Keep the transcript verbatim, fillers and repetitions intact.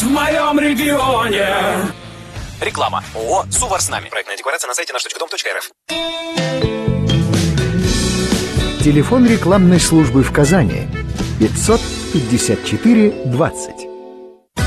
в моем регионе. Реклама. ООО «Сувар с нами». Проектная декларация на сайте наш точка дом точка эр эф. Телефон рекламной службы в Казани пятьсот пятьдесят четыре двадцать.